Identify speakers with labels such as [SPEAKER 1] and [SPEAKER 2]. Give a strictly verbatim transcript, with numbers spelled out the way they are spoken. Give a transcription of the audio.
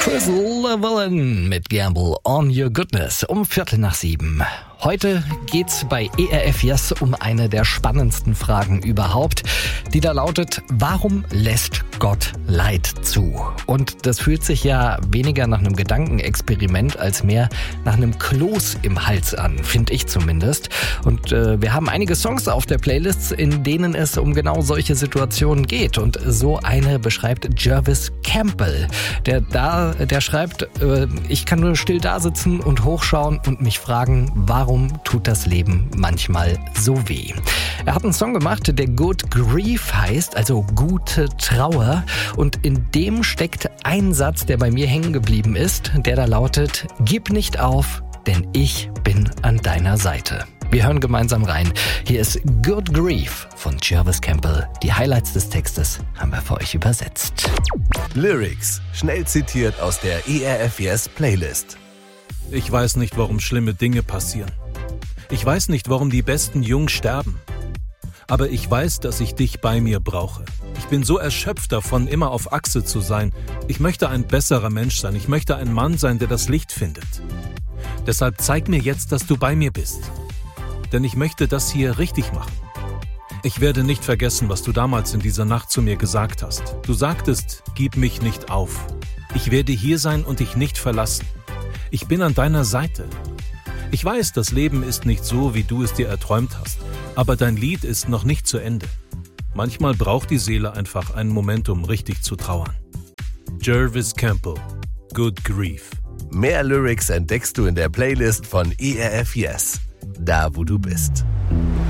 [SPEAKER 1] Chris Llewellyn mit Gamble on Your Goodness um Viertel nach sieben. Heute geht's bei E R F Yes um eine der spannendsten Fragen überhaupt, die da lautet: Warum lässt Gott Leid zu? Und das fühlt sich ja weniger nach einem Gedankenexperiment als mehr nach einem Kloß im Hals an, finde ich zumindest. Und äh, wir haben einige Songs auf der Playlist, in denen es um genau solche Situationen geht. Und so eine beschreibt Jervis Campbell. Der da, der schreibt: äh, Ich kann nur still da sitzen und hochschauen und mich fragen, warum tut das Leben manchmal so weh? Er hat einen Song gemacht, der Good Grief heißt, also gute Trauer. Und in dem steckt ein Satz, der bei mir hängen geblieben ist, der da lautet: Gib nicht auf, denn ich bin an deiner Seite. Wir hören gemeinsam rein. Hier ist Good Grief von Jervis Campbell. Die Highlights des Textes haben wir für euch übersetzt.
[SPEAKER 2] Lyrics, schnell zitiert aus der E R F Yes Playlist.
[SPEAKER 3] Ich weiß nicht, warum schlimme Dinge passieren. Ich weiß nicht, warum die besten Jungs sterben. Aber ich weiß, dass ich dich bei mir brauche. Ich bin so erschöpft davon, immer auf Achse zu sein. Ich möchte ein besserer Mensch sein. Ich möchte ein Mann sein, der das Licht findet. Deshalb zeig mir jetzt, dass du bei mir bist. Denn ich möchte das hier richtig machen. Ich werde nicht vergessen, was du damals in dieser Nacht zu mir gesagt hast. Du sagtest, gib mich nicht auf. Ich werde hier sein und dich nicht verlassen. Ich bin an deiner Seite. Ich weiß, das Leben ist nicht so, wie du es dir erträumt hast, aber dein Lied ist noch nicht zu Ende. Manchmal braucht die Seele einfach einen Moment, um richtig zu trauern. Jervis Campbell, Good Grief.
[SPEAKER 2] Mehr Lyrics entdeckst du in der Playlist von E R F Yes, da wo du bist.